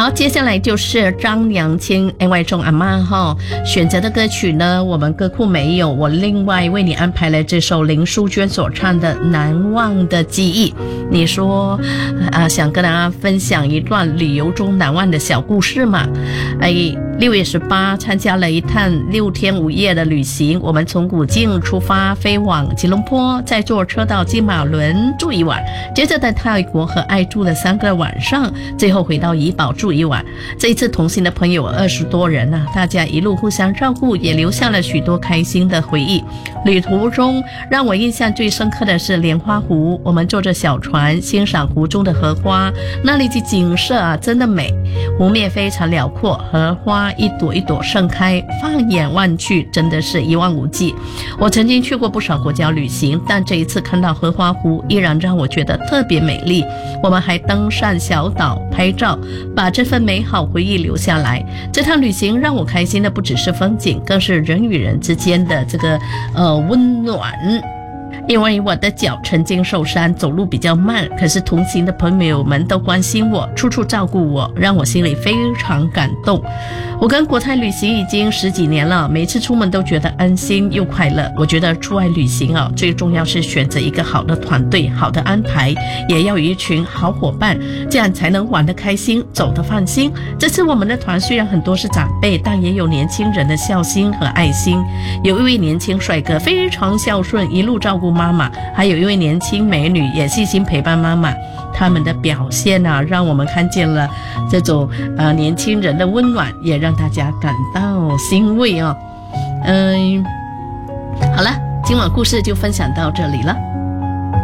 好，接下来就是张娘亲 NY 众阿嬷哈选择的歌曲呢，我们歌库没有，我另外为你安排了这首林淑娟所唱的《难忘的记忆》。你说想跟大家分享一段旅游中难忘的小故事嘛？6月18参加了一趟6天5夜的旅行，我们从古晋出发飞往吉隆坡，再坐车到金马伦住一晚，接着在泰国和爱住了3个晚上，最后回到怡保住一晚。这一次同行的朋友20多人大家一路互相照顾，也留下了许多开心的回忆。旅途中让我印象最深刻的是莲花湖，我们坐着小船欣赏湖中的荷花，那里的景色真的美，湖面非常辽阔，荷花一朵一朵盛开，放眼望去真的是一望无际。我曾经去过不少国家旅行，但这一次看到荷花湖依然让我觉得特别美丽。我们还登上小岛拍照，把这份美好回忆留下来。这趟旅行让我开心的不只是风景，更是人与人之间的这个温暖。因为我的脚曾经受伤，走路比较慢，可是同行的朋友们都关心我，处处照顾我，让我心里非常感动。我跟国泰旅行已经10几年了，每次出门都觉得安心又快乐。我觉得出外旅行最重要是选择一个好的团队，好的安排，也要有一群好伙伴，这样才能玩得开心，走得放心。这次我们的团虽然很多是长辈，但也有年轻人的孝心和爱心。有一位年轻帅哥非常孝顺，一路照顾妈妈，还有一位年轻美女也细心陪伴妈妈。他们的表现让我们看见了这种年轻人的温暖，也让大家感到欣慰好了，今晚故事就分享到这里了。